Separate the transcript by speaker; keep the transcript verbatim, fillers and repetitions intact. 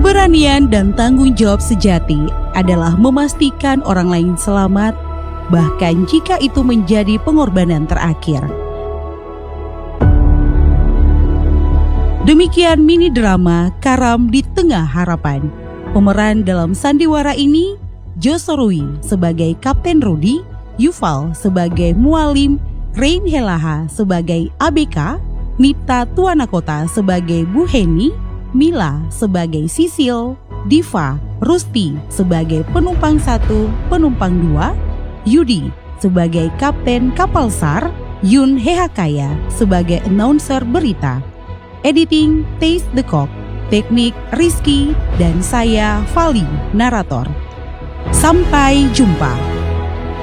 Speaker 1: Keberanian dan tanggung jawab sejati adalah memastikan orang lain selamat, bahkan jika itu menjadi pengorbanan terakhir. Demikian mini drama Karam di Tengah Harapan. Pemeran dalam sandiwara ini, Josorui sebagai Kapten Rudy, Yuval sebagai Mualim, Rain Helaha sebagai A B K, Nipta Tuanakota sebagai Bu Heni, Mila sebagai Sisil, Diva, Rusti sebagai penumpang satu, penumpang dua, Yudi sebagai Kapten Kapal SAR, Yun Hehakaya sebagai announcer berita. Editing Taste the Cock, teknik Rizky, dan saya Vali, narator. Sampai jumpa.